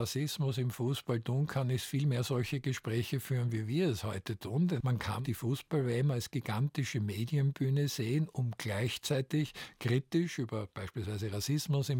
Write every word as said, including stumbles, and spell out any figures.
Rassismus im Fußball tun kann, ist vielmehr solche Gespräche führen, wie wir es heute tun. Denn man kann die Fußball-W M als gigantische Medienbühne sehen, um gleichzeitig kritisch über beispielsweise Rassismus im